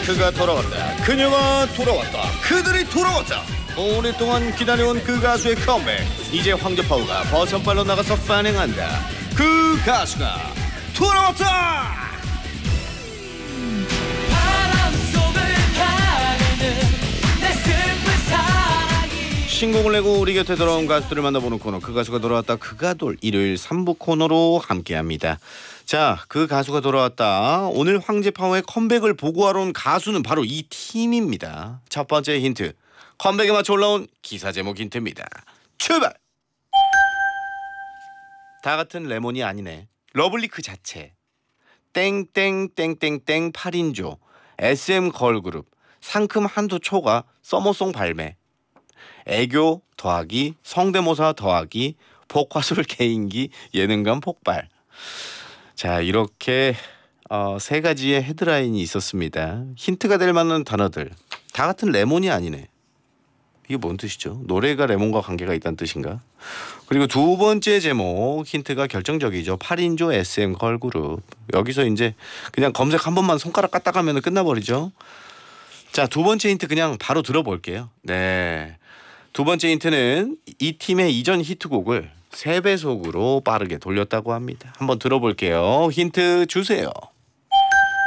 그가 돌아왔다. 그녀가 돌아왔다. 그들이 돌아왔다. 오랫동안 기다려온 그 가수의 컴백. 이제 황제파우가 버선발로 나가서 환영한다. 그 가수가 돌아왔다. 신곡을 내고 우리 곁에 돌아온 가수들을 만나보는 코너, 그 가수가 돌아왔다. 그가 돌 일요일 3부 코너로 함께합니다. 자, 그 가수가 돌아왔다. 오늘 황제파워의 컴백을 보고하러 온 가수는 바로 이 팀입니다. 첫 번째 힌트, 컴백에 맞춰 올라온 기사 제목 힌트입니다. 출발! 다 같은 레몬이 아니네. 러블리 그 자체. 땡땡땡땡땡 8인조 SM 걸그룹 상큼 한두 초가 서머송 발매. 애교 더하기 성대모사 더하기 복화술 개인기 예능감 폭발. 자, 이렇게 세 가지의 헤드라인이 있었습니다. 힌트가 될 만한 단어들. 다 같은 레몬이 아니네. 이게 뭔 뜻이죠? 노래가 레몬과 관계가 있다는 뜻인가? 그리고 두 번째 제목 힌트가 결정적이죠. 8인조 SM 걸그룹. 여기서 이제 그냥 검색 한 번만 손가락 까딱하면 끝나버리죠. 자, 두 번째 힌트 그냥 바로 들어볼게요. 네, 두 번째 힌트는 이 팀의 이전 히트곡을 3배속으로 빠르게 돌렸다고 합니다. 한번 들어볼게요. 힌트 주세요.